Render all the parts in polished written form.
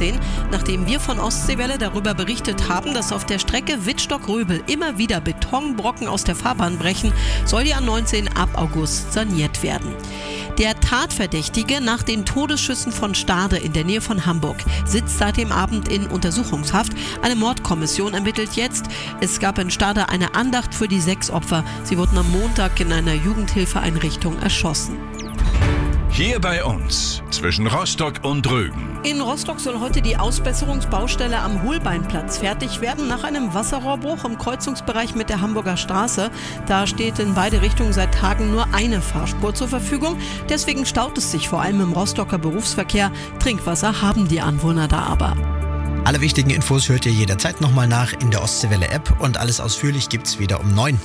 A19. Nachdem wir von Ostseewelle darüber berichtet haben, dass auf der Strecke Wittstock-Röbel immer wieder Betonbrocken aus der Fahrbahn brechen, soll die A19 ab August saniert werden. Der Tatverdächtige nach den Todesschüssen von Stade in der Nähe von Hamburg sitzt seit dem Abend in Untersuchungshaft. Eine Mordkommission ermittelt jetzt. Es gab in Stade eine Andacht für die 6 Opfer. Sie wurden am Montag in einer Jugendhilfeeinrichtung erschossen. Hier bei uns, zwischen Rostock und Rügen. In Rostock soll heute die Ausbesserungsbaustelle am Holbeinplatz fertig werden, nach einem Wasserrohrbruch im Kreuzungsbereich mit der Hamburger Straße. Da steht in beide Richtungen seit Tagen nur eine Fahrspur zur Verfügung. Deswegen staut es sich vor allem im Rostocker Berufsverkehr. Trinkwasser haben die Anwohner da aber. Alle wichtigen Infos hört ihr jederzeit nochmal nach in der Ostseewelle-App und alles ausführlich gibt's wieder um 9.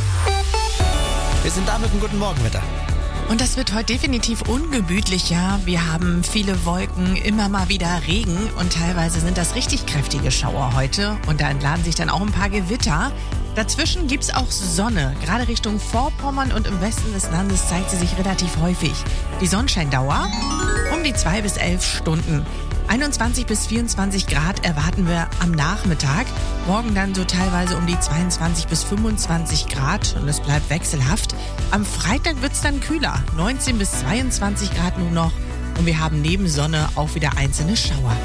Wir sind da mit dem guten Morgenwetter. Und das wird heute definitiv ungemütlicher. Wir haben viele Wolken, immer mal wieder Regen und teilweise sind das richtig kräftige Schauer heute. Und da entladen sich dann auch ein paar Gewitter. Dazwischen gibt's auch Sonne. Gerade Richtung Vorpommern und im Westen des Landes zeigt sie sich relativ häufig. Die Sonnenscheindauer um die 2 bis 11 Stunden. 21 bis 24 Grad erwarten wir am Nachmittag. Morgen dann so teilweise um die 22 bis 25 Grad und es bleibt wechselhaft. Am Freitag wird es dann kühler, 19 bis 22 Grad nur noch. Und wir haben neben Sonne auch wieder einzelne Schauer.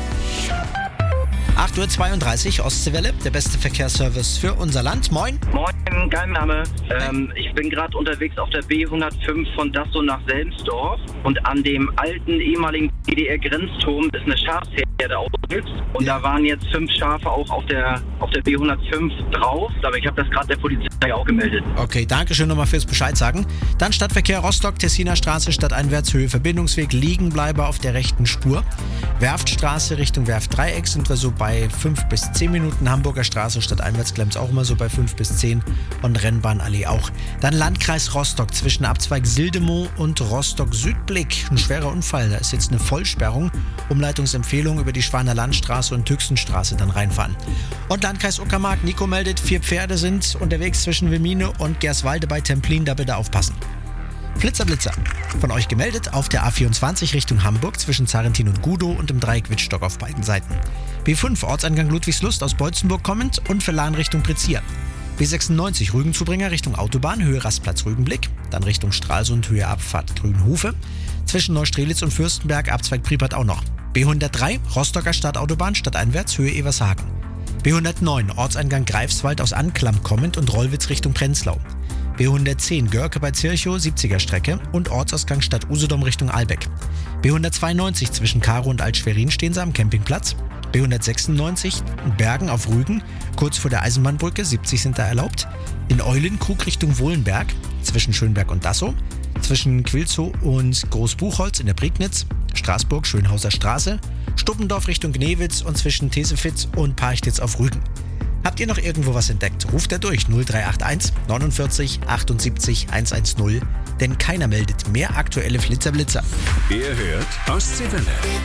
8.32 Uhr, Ostseewelle, der beste Verkehrsservice für unser Land. Moin. Moin, kein Name. Ich bin gerade unterwegs auf der B105 von Dassow nach Selmsdorf und an dem alten ehemaligen DDR-Grenzturm ist eine Schafsherde ausgehüpft und da waren jetzt 5 Schafe auch auf der B105 drauf, aber ich habe das gerade der Polizei auch gemeldet. Okay, danke schön nochmal fürs Bescheid sagen. Dann Stadtverkehr Rostock, Tessiner Straße, stadteinwärts, Höhe Verbindungsweg, Liegenbleiber auf der rechten Spur. Werftstraße Richtung Werftdreieck sind wir so bei 5 bis 10 Minuten. Hamburger Straße stadteinwärts klemmt auch immer so bei 5 bis 10 und Rennbahnallee auch. Dann Landkreis Rostock zwischen Abzweig Sildemow und Rostock Südblick. Ein schwerer Unfall, da ist jetzt eine Vollsperrung. Umleitungsempfehlung über die Schwaner Landstraße und Tüxenstraße dann reinfahren. Und Landkreis Uckermark, Nico meldet, 4 Pferde sind unterwegs zwischen Wemine und Gerswalde bei Templin, da bitte aufpassen. Blitzer. Von euch gemeldet auf der A24 Richtung Hamburg zwischen Zarentin und Gudow und im Dreieck Wittstock auf beiden Seiten. B5 Ortseingang Ludwigslust aus Beutzenburg kommend und Verlan Richtung Prizier. B96 Rügenzubringer Richtung Autobahn, Höhe Rastplatz Rügenblick, dann Richtung Stralsund, Höhe Abfahrt Grünhofe. Zwischen Neustrelitz und Fürstenberg, Abzweig Pripyat auch noch. B103 Rostocker Stadtautobahn, stadteinwärts, Höhe Evershagen. B109 Ortseingang Greifswald aus Anklam kommend und Rollwitz Richtung Prenzlau. B110 Görke bei Zirchow, 70er Strecke und Ortsausgang Stadt Usedom Richtung Albeck. B192 zwischen Karow und Alt-Schwerin stehen sie am Campingplatz. B196 Bergen auf Rügen, kurz vor der Eisenbahnbrücke, 70 sind da erlaubt. In Eulenkrug Richtung Wohlenberg, zwischen Schönberg und Dassow. Zwischen Quilzow und Großbuchholz in der Prignitz, Straßburg Schönhauser Straße, Stuppendorf Richtung Gnewitz und zwischen Tesefitz und Parchtitz auf Rügen. Habt ihr noch irgendwo was entdeckt? Ruft er durch 0381 49 78 110, denn keiner meldet mehr aktuelle Flitzer-Blitzer. Ihr hört Ostseewelle.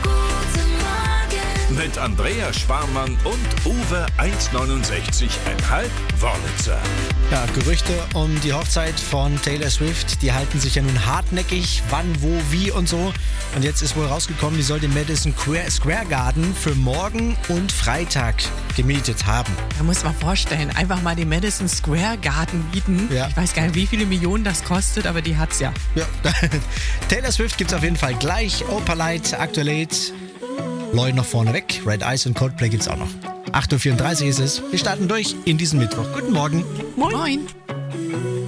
Mit Andreas Sparmann und Uwe 1,69,5 Wörlitzer. Ja, Gerüchte um die Hochzeit von Taylor Swift, die halten sich ja nun hartnäckig, wann, wo, wie und so. Und jetzt ist wohl rausgekommen, die soll den Madison Square Garden für morgen und Freitag gemietet haben. Da muss man vorstellen, einfach mal den Madison Square Garden mieten. Ja. Ich weiß gar nicht, wie viele Millionen das kostet, aber die hat's ja. Ja. Taylor Swift gibt's auf jeden Fall gleich. Opalite, Actualate, Lloyd noch vorne weg, Red Eyes und Coldplay gibt's auch noch. 8.34 Uhr ist es. Wir starten durch in diesen Mittwoch. Guten Morgen. Moin.